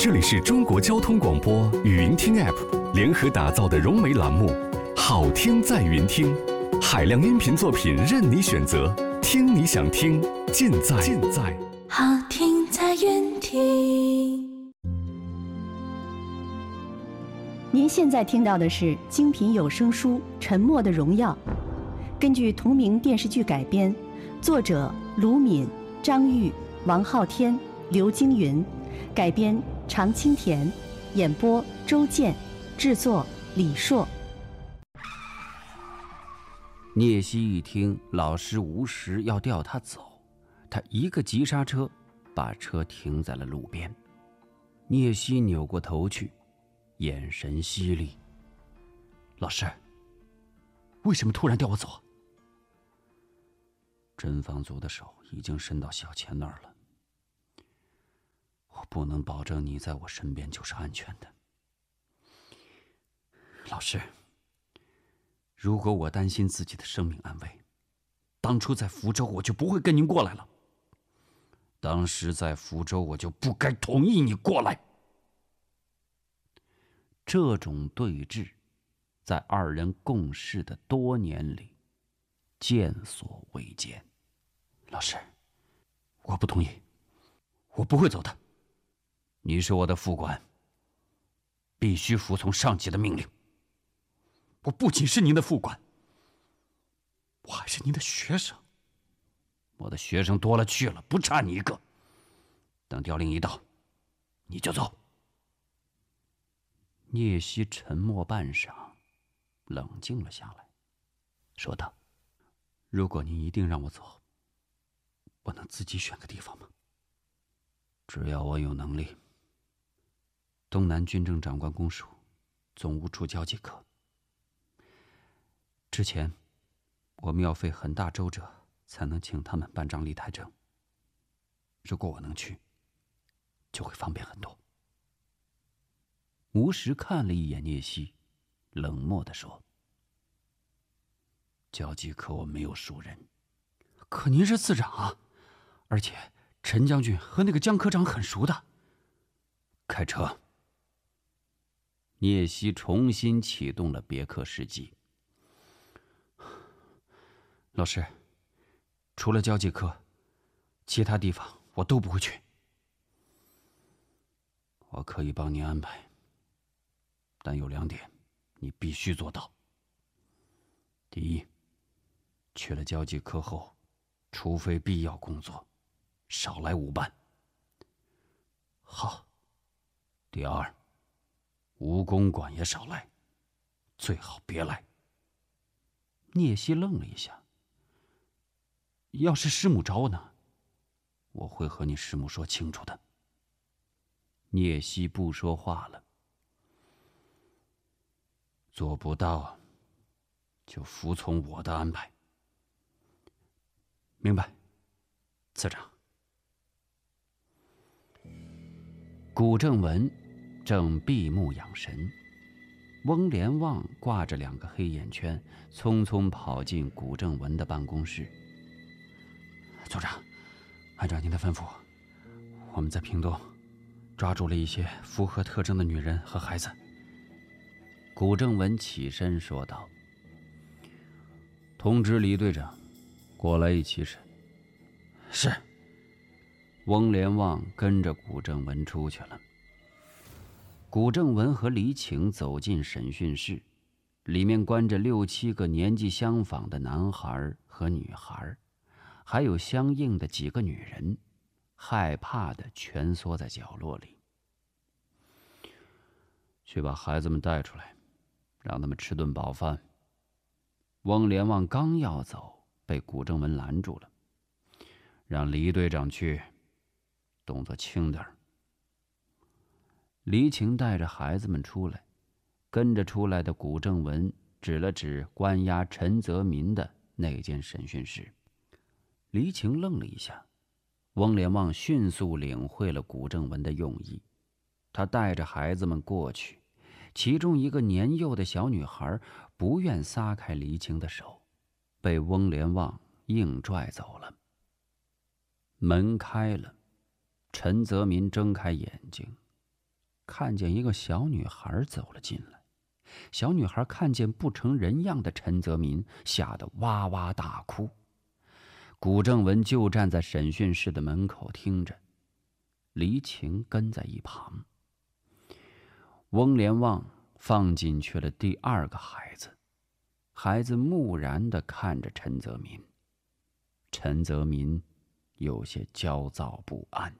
这里是中国交通广播语音听 App 联合打造的融媒栏目《好听在云听》，海量音频作品任你选择，听你想听，尽在好听在云听。 您现在听到的是精品有声书《沉默的荣耀》，根据同名电视剧改编，作者卢敏、张玉、王昊天、刘京云，改编常青田，演播周健，制作李硕。 聂西一听老师无时要调他走，他一个急刹车，把车停在了路边。聂西扭过头去，眼神犀利：“老师，为什么突然调我走？”侦防组的手已经伸到小钱那儿了，我不能保证你在我身边就是安全的。老师，如果我担心自己的生命安危，当初在福州我就不会跟您过来了。当时在福州我就不该同意你过来。这种对峙，在二人共事的多年里，见所未见。老师，我不同意，我不会走的。你是我的副官，必须服从上级的命令。我不仅是您的副官，我还是您的学生。我的学生多了去了，不差你一个。等调令一到，你就走。聂西沉默半晌，冷静了下来，说道：“如果您一定让我走，我能自己选个地方吗？只要我有能力。东南军政长官公署总务处交际科，之前我们要费很大周折才能请他们办张离台证。如果我能去，就会方便很多。”吴石看了一眼聂西，冷漠地说：“交际科我没有熟人，可您是次长啊，而且陈将军和那个江科长很熟的。”开车。聂西重新启动了别克世纪。老师，除了交际科，其他地方我都不会去。我可以帮你安排，但有2点你必须做到。第一，去了交际科后，除非必要工作，少来5班。好。第二，吴公馆也少来，最好别来。聂西愣了一下。要是师母找我呢？我会和你师母说清楚的。聂西不说话了。做不到，就服从我的安排。明白，次长。古正文正闭目养神，翁连旺挂着2个黑眼圈，匆匆跑进古正文的办公室。组长，按照您的吩咐，我们在屏东抓住了一些符合特征的女人和孩子。古正文起身说道：“通知李队长，过来一起审。”是。翁连旺跟着古正文出去了。古正文和黎晴走进审讯室，里面关着6、7个年纪相仿的男孩和女孩，还有相应的几个女人，害怕地蜷缩在角落里。去把孩子们带出来，让他们吃顿饱饭。翁连旺刚要走，被古正文拦住了，让黎队长去，动作轻点儿。黎晴带着孩子们出来，跟着出来的古正文指了指关押陈泽民的那间审讯室。黎晴愣了一下，翁连旺迅速领会了古正文的用意，他带着孩子们过去，其中一个年幼的小女孩不愿撒开黎晴的手，被翁连旺硬拽走了。门开了，陈泽民睁开眼睛， 看见一个小女孩走了进来。小女孩看见不成人样的陈泽民，吓得哇哇大哭。古正文就站在审讯室的门口听着，黎晴跟在一旁。翁连旺放进去了第二个孩子，孩子木然地看着陈泽民。陈泽民有些焦躁不安。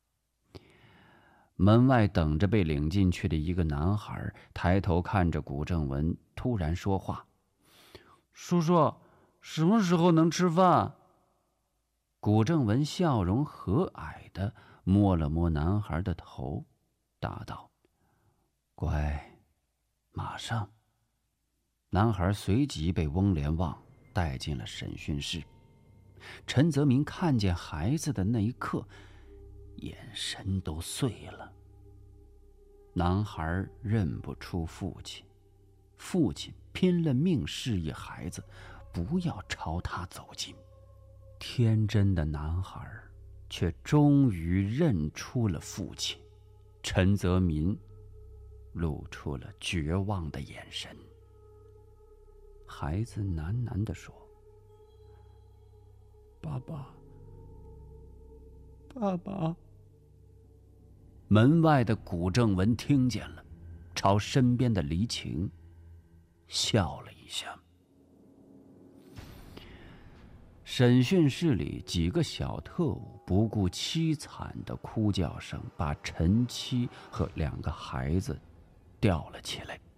门外等着被领进去的一个男孩抬头看着古正文，突然说话：“叔叔，什么时候能吃饭？”古正文笑容和蔼地摸了摸男孩的头，答道：“乖，马上。”男孩随即被翁连旺带进了审讯室。陈泽民看见孩子的那一刻，眼神都碎了。男孩认不出父亲，父亲拼了命示意孩子不要朝他走近。天真的男孩却终于认出了父亲。陈泽民露出了绝望的眼神。孩子喃喃地说：“爸爸，爸爸。”门外的古正文听见了，朝身边的黎晴笑了一下。审讯室里几个小特务不顾凄惨的哭叫声，把陈妻和2个孩子吊了起来。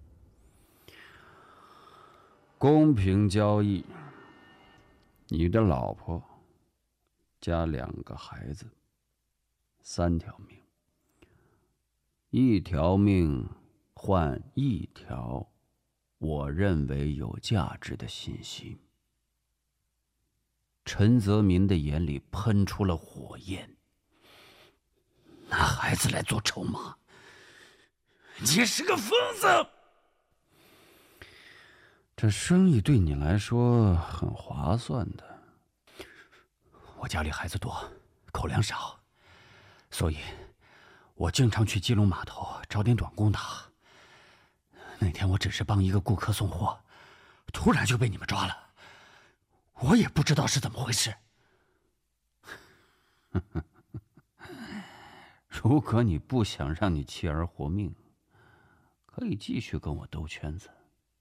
公平交易，你的老婆加2个孩子，3条命。1条命换1条我认为有价值的信息。陈泽民的眼里喷出了火焰。拿孩子来做筹码，你是个疯子！这生意对你来说很划算的。我家里孩子多，口粮少，所以我经常去基隆码头找点短工打。那天我只是帮一个顾客送货，突然就被你们抓了，我也不知道是怎么回事。如果你不想让你妻儿活命，可以继续跟我兜圈子。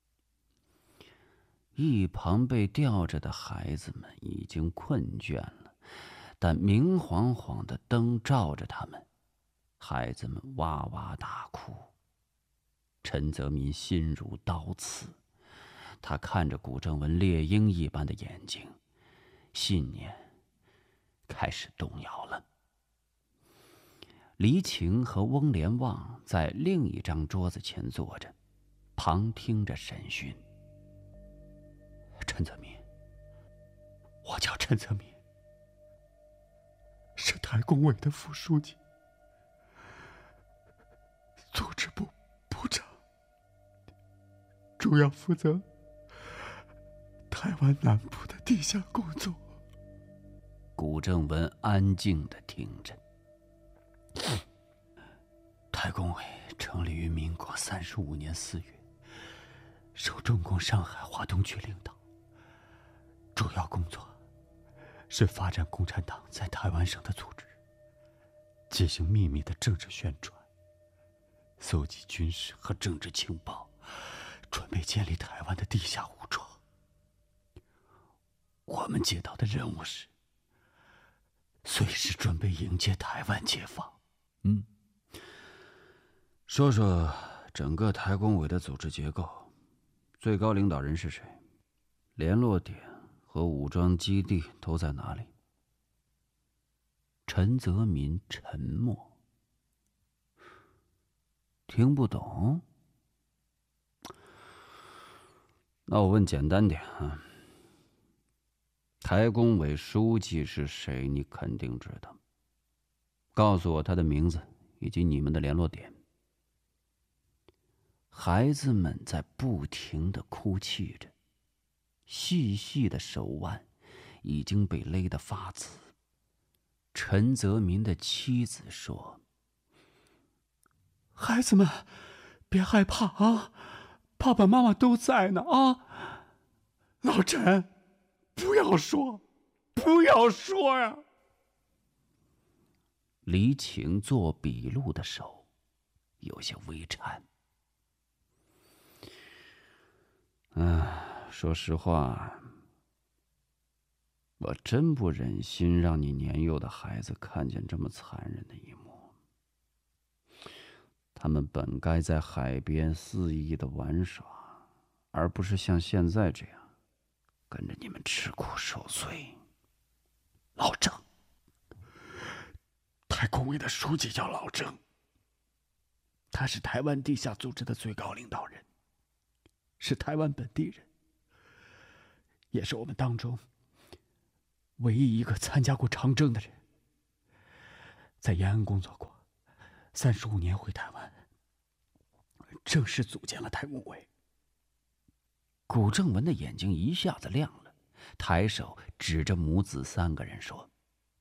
一旁被吊着的孩子们已经困倦了，但明晃晃的灯照着他们，孩子们哇哇大哭。陈泽民心如刀刺，他看着古正文猎鹰一般的眼睛，信念开始动摇了。黎晴和翁连旺在另一张桌子前坐着，旁听着审讯。陈泽民，我叫陈泽民，是台工委的副书记，组织部部长，主要负责台湾南部的地下工作。古正文安静地听着。台工委成立于民国35年4月，受中共上海华东区领导，主要工作是发展共产党在台湾省的组织，进行秘密的政治宣传，搜集军事和政治情报，准备建立台湾的地下武装。我们接到的任务是随时准备迎接台湾解放。说说整个台工委的组织结构，最高领导人是谁？联络点和武装基地都在哪里？陈泽民沉默。听不懂？那我问简单点啊，台工委书记是谁？你肯定知道。告诉我他的名字以及你们的联络点。孩子们在不停地哭泣着，细细的手腕已经被勒得发紫。陈泽民的妻子说：“ 孩子们，别害怕啊，爸爸妈妈都在呢啊！老陈，不要说呀！ 黎晴做笔录的手有些微颤。说实话，我真不忍心让你年幼的孩子看见这么残忍的一幕。他们本该在海边肆意的玩耍，而不是像现在这样跟着你们吃苦受罪。 老郑，太空委的书记叫老郑，他是台湾地下组织的最高领导人，是台湾本地人，也是我们当中唯一一个参加过长征的人，在延安工作过，35年回台湾，正式组建了台工委。 古正文的眼睛一下子亮了，抬手指着母子3个人说：“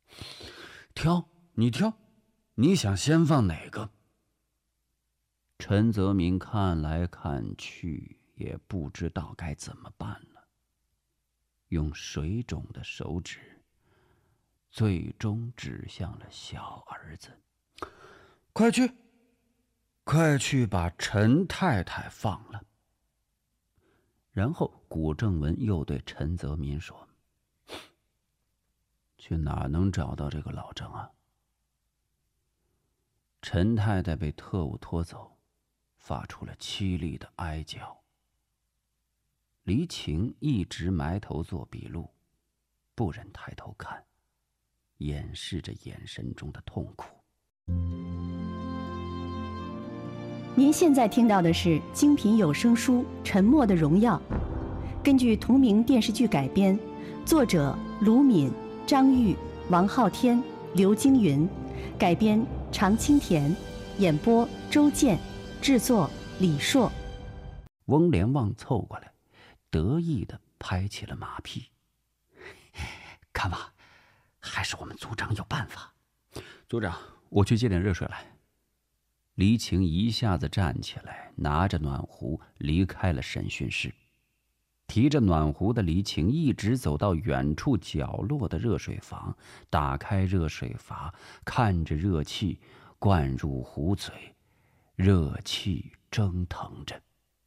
你挑，你想先放哪个？”陈泽民看来看去也不知道该怎么办了，用水肿的手指最终指向了小儿子：“快去把陈太太放了。”然后古正文又对陈泽民说：“去哪能找到这个老郑啊？”陈太太被特务拖走，发出了凄厉的哀叫。黎晴一直埋头做笔录，不忍抬头看，掩饰着眼神中的痛苦。 您现在听到的是精品有声书《沉默的荣耀》，根据同名电视剧改编，作者卢敏、张玉、王昊天、刘京云，改编常青田，演播周健，制作李硕。 翁连旺凑过来，得意地拍起了马屁：“看吧，还是我们组长有办法。组长，我去接点热水来。”黎晴一下子站起来，拿着暖壶离开了审讯室。提着暖壶的黎晴一直走到远处角落的热水房，打开热水阀，看着热气灌入壶嘴，热气蒸腾着。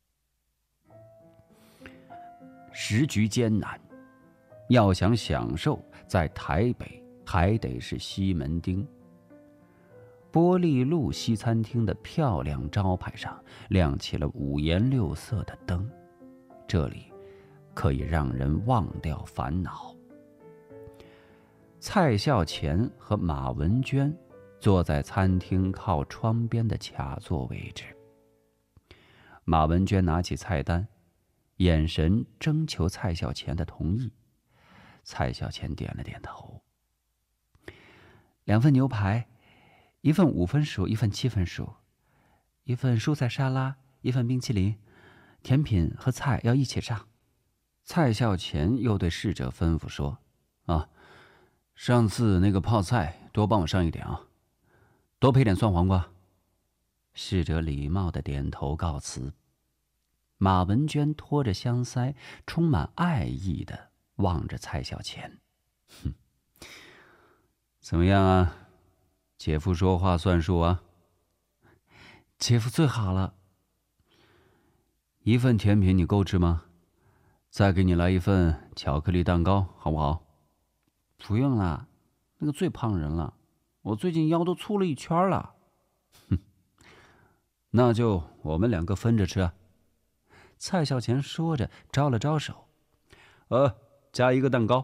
时局艰难，要想享受，在台北还得是西门町。玻璃路西餐厅的漂亮招牌上亮起了5颜6色的灯，这里可以让人忘掉烦恼。蔡孝乾和马文娟坐在餐厅靠窗边的卡座位置。马文娟拿起菜单，眼神征求蔡孝乾的同意。蔡孝乾点了点头。2份牛排，1份5分熟，1份7分熟，1份蔬菜沙拉，1份冰淇淋，甜品和菜要一起上。蔡孝乾又对侍者吩咐说：“上次那个泡菜多帮我上一点啊，多配点蒜黄瓜。”侍者礼貌地点头告辞。马文娟拖着香腮，充满爱意地望着蔡孝乾：“怎么样啊？姐夫说话算数啊。”“姐夫最好了。”“1份甜品你够吃吗？再给你来1份巧克力蛋糕，好不好？”“不用啦，那个最胖人了，我最近腰都粗了1圈了。”“那就我们2个分着吃啊。”蔡孝乾说着招了招手：“加1个蛋糕。”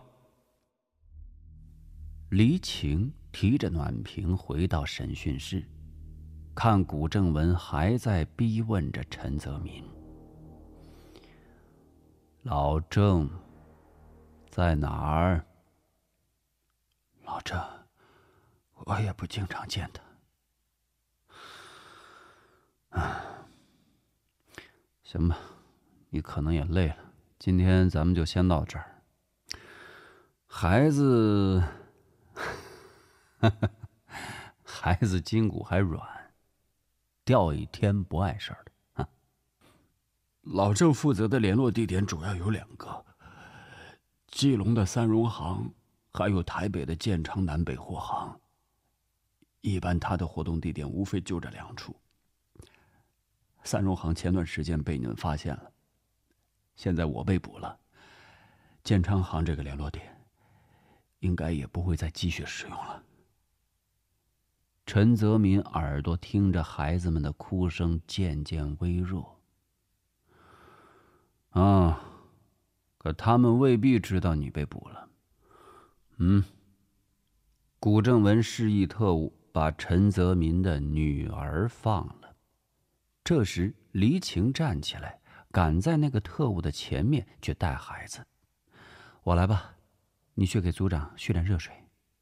黎晴提着暖瓶回到审讯室，看古正文还在逼问着陈泽民：“老郑在哪儿？”“ 老郑，我也不经常见他。”“ 行吧，你可能也累了，今天咱们就先到这儿。孩子孩子筋骨还软， 钓一天不碍事儿的啊。 老郑负责的联络地点主要有2个：基隆的三荣行，还有台北的建昌南北货行。一般他的活动地点无非就这2处。三荣行前段时间被你们发现了，现在我被捕了。建昌行这个联络点，应该也不会再继续使用了。 陈泽民耳朵听着孩子们的哭声渐渐微弱。啊，可他们未必知道你被捕了。古正文示意特务把陈泽民的女儿放了。这时黎晴站起来，赶在那个特务的前面去带孩子。我来吧，你去给组长续点热水。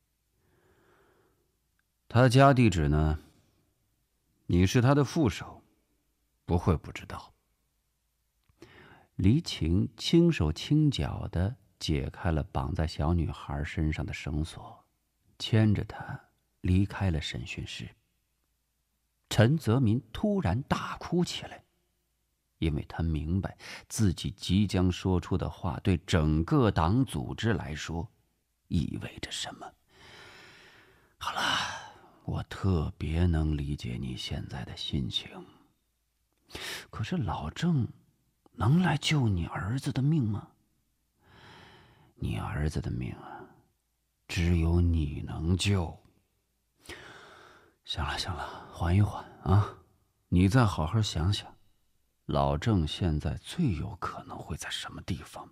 他家地址呢？你是他的副手，不会不知道。黎晴轻手轻脚地解开了绑在小女孩身上的绳索，牵着她离开了审讯室。陈泽民突然大哭起来，因为他明白自己即将说出的话对整个党组织来说意味着什么。好了，我特别能理解你现在的心情。可是老郑能来救你儿子的命吗？你儿子的命啊，只有你能救。行了行了，缓一缓啊！你再好好想想，老郑现在最有可能会在什么地方？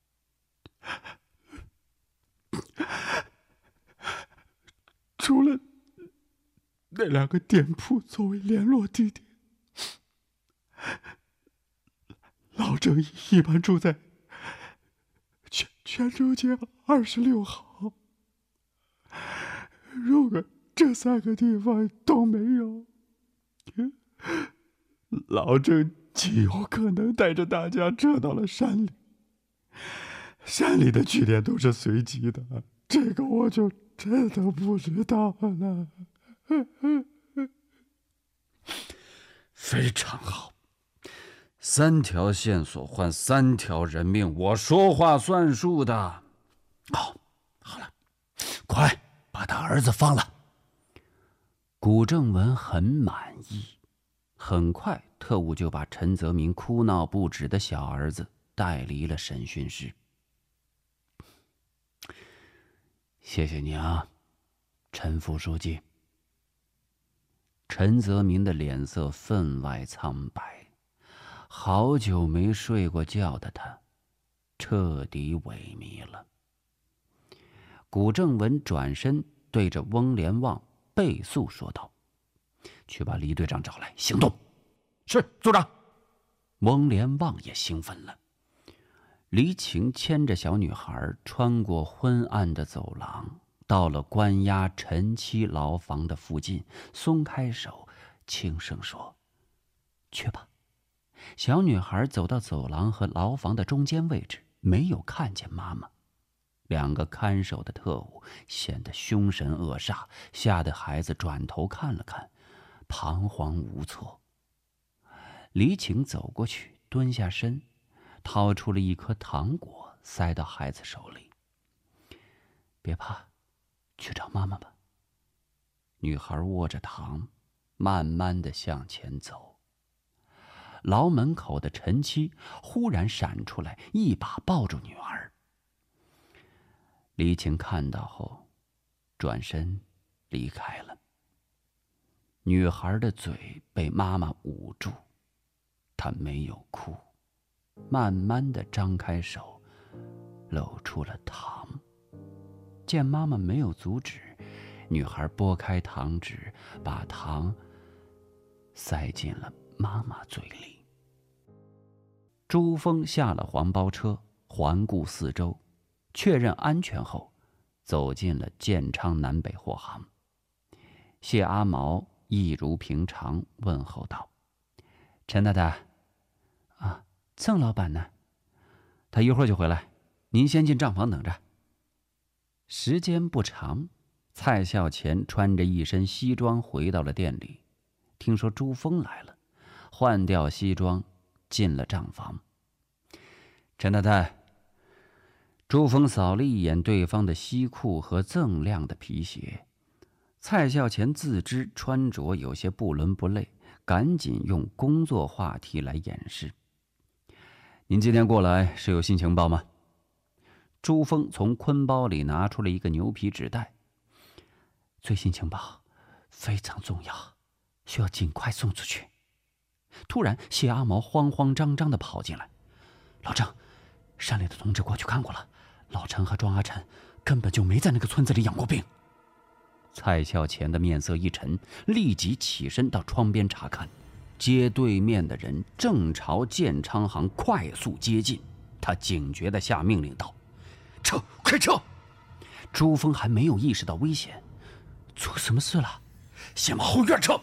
除了那2个店铺作为联络地点，老郑一般住在泉州街26号。如果这3个地方都没有，老郑极有可能带着大家撤到了山里。山里的据点都是随机的，这个我就真的不知道了。 非常好，3条线索换3条人命，我说话算数的。好了，快把他儿子放了。古正文很满意。很快，特务就把陈泽民哭闹不止的小儿子带离了审讯室。谢谢你啊，陈副书记。陈泽民的脸色分外苍白，好久没睡过觉的他，彻底萎靡了。古正文转身对着翁连旺倍速说道：“去把黎队长找来，行动！”是，组长。翁连旺也兴奋了。黎晴牵着小女孩穿过昏暗的走廊，到了关押陈妻牢房的附近，松开手，轻声说：“去吧。”小女孩走到走廊和牢房的中间位置，没有看见妈妈。2个看守的特务显得凶神恶煞，吓得孩子转头看了看，彷徨无措。黎晴走过去，蹲下身，掏出了一颗糖果，塞到孩子手里。别怕，去找妈妈吧。女孩握着糖，慢慢地向前走。牢门口的陈妻忽然闪出来，一把抱住女儿。黎晴看到后，转身离开了。女孩的嘴被妈妈捂住，她没有哭，慢慢地张开手，露出了糖。见妈妈没有阻止，女孩拨开糖纸，把糖塞进了妈妈嘴里。朱峰下了黄包车，环顾四周，确认安全后，走进了建昌南北货行。谢阿毛一如平常问候道：“陈太太，啊，曾老板呢？他一会儿就回来，您先进账房等着。”时间不长，蔡孝乾穿着一身西装回到了店里， 听说朱峰来了，换掉西装，进了账房。陈太太。朱峰扫了一眼对方的西裤和锃亮的皮鞋，蔡孝乾自知穿着有些不伦不类，赶紧用工作话题来掩饰。您今天过来是有新情报吗？朱峰从坤包里拿出了一个牛皮纸袋。最新情报非常重要，需要尽快送出去。突然，谢阿毛慌慌张张地跑进来。老郑，山里的同志过去看过了，老陈和庄阿晨根本就没在那个村子里养过病。蔡孝乾的面色一沉，立即起身到窗边查看。街对面的人正朝建昌行快速接近，他警觉地下命令道：“撤，快撤！”朱峰还没有意识到危险，出什么事了？先往后院撤。